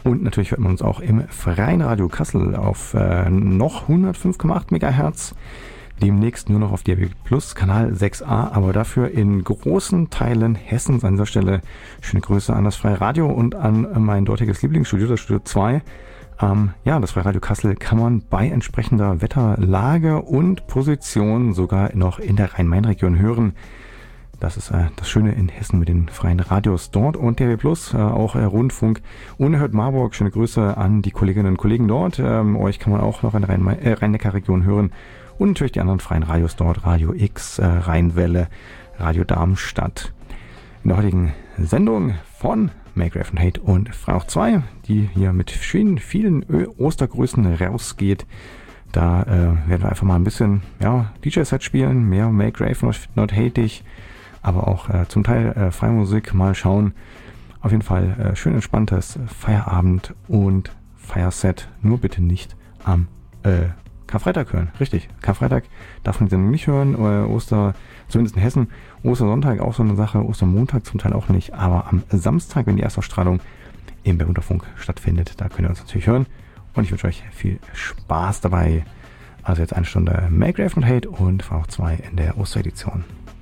Und natürlich hört man uns auch im Freien Radio Kassel auf noch 105,8 MHz. Demnächst nur noch auf DAB Plus, Kanal 6a, aber dafür in großen Teilen Hessens. An dieser Stelle schöne Grüße an das Freie Radio und an mein dortiges Lieblingsstudio, das Studio 2. Das Freie Radio Kassel kann man bei entsprechender Wetterlage und Position sogar noch in der Rhein-Main-Region hören. Das ist das Schöne in Hessen mit den freien Radios dort und DAB Plus, auch Rundfunk. Unerhört Marburg, schöne Grüße an die Kolleginnen und Kollegen dort. Euch kann man auch noch in der Rhein-Neckar-Region hören. Und natürlich die anderen freien Radios dort, Radio X, Rheinwelle, Radio Darmstadt. In der heutigen Sendung von Make, Rave and Hate und Frei auch 2, die hier mit vielen Ostergrüßen rausgeht. Da werden wir einfach mal ein bisschen DJ-Set spielen, mehr Make, Rave, Not Hateig, aber auch zum Teil freie Musik, mal schauen. Auf jeden Fall schön entspanntes Feierabend und Feierset, nur bitte nicht am Karfreitag hören. Richtig, Karfreitag darf man die Sendung nicht hören, zumindest in Hessen. Ostersonntag auch so eine Sache, Ostermontag zum Teil auch nicht, aber am Samstag, wenn die Erstausstrahlung im Bermuda-Funk stattfindet, da könnt ihr uns natürlich hören und ich wünsche euch viel Spaß dabei. Also jetzt 1 Stunde Make, Rave and Hate und auch 2 in der Osteredition.